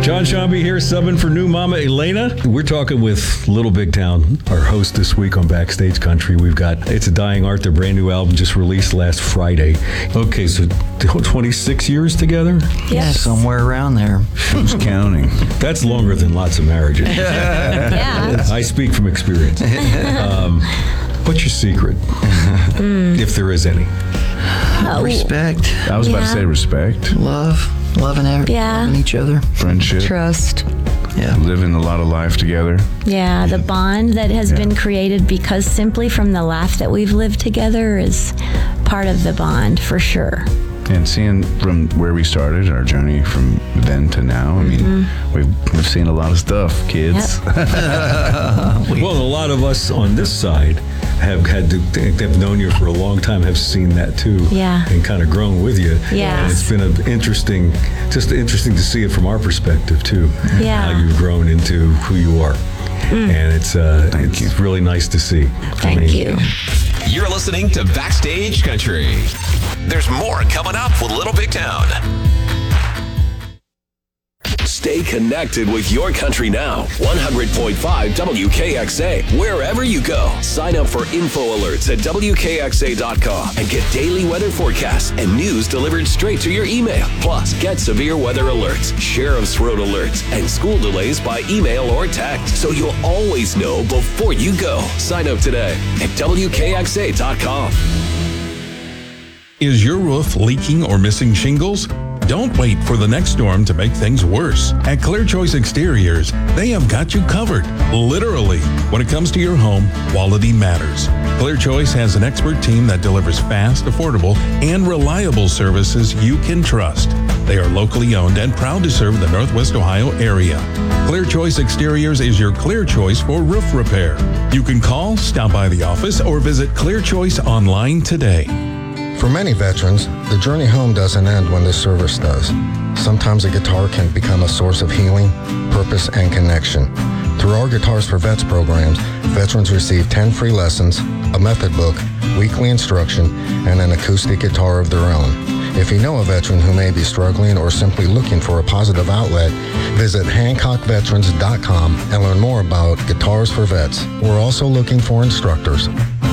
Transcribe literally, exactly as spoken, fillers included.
John Shambi here, subbing for new mama Elena. We're talking with Little Big Town, our host this week on Backstage Country. We've got It's a Dying Art, their brand new album just released last Friday. Okay, so twenty-six years together? Yeah, somewhere around there. Who's counting? That's longer than lots of marriages. Yeah. I speak from experience. Um, what's your secret, mm. if there is any? Oh. Respect. I was yeah. about to say respect. Love. Loving, every, yeah. loving each other. Friendship. Trust. Yeah. Living a lot of life together. Yeah, the bond that has yeah. been created because simply from the laugh that we've lived together is part of the bond, for sure. And seeing from where we started, our journey from then to now, I mean, mm-hmm. we've, we've seen a lot of stuff, kids. Yep. Well, a lot of us on this side have had to, have known you for a long time, have seen that too. Yeah. And kind of grown with you. Yeah. And it's been an interesting, just interesting to see it from our perspective too. Yeah. How you've grown into who you are. Mm. And it's uh, Thank it's you. really nice to see. Thank I mean, you. You're listening to Backstage Country. There's more coming up with Little Big Town. Stay connected with your country now. one hundred point five W K X A. Wherever you go, sign up for info alerts at W K X A dot com and get daily weather forecasts and news delivered straight to your email. Plus, get severe weather alerts, sheriff's road alerts, and school delays by email or text, so you'll always know before you go. Sign up today at W K X A dot com. Is your roof leaking or missing shingles? Don't wait for the next storm to make things worse. At Clear Choice Exteriors, they have got you covered. Literally. When it comes to your home, quality matters. Clear Choice has an expert team that delivers fast, affordable, and reliable services you can trust. They are locally owned and proud to serve the Northwest Ohio area. Clear Choice Exteriors is your clear choice for roof repair. You can call, stop by the office, or visit Clear Choice online today. For many veterans, the journey home doesn't end when the service does. Sometimes a guitar can become a source of healing, purpose, and connection. Through our Guitars for Vets programs, veterans receive ten free lessons, a method book, weekly instruction, and an acoustic guitar of their own. If you know a veteran who may be struggling or simply looking for a positive outlet, visit Hancock Veterans dot com and learn more about Guitars for Vets. We're also looking for instructors.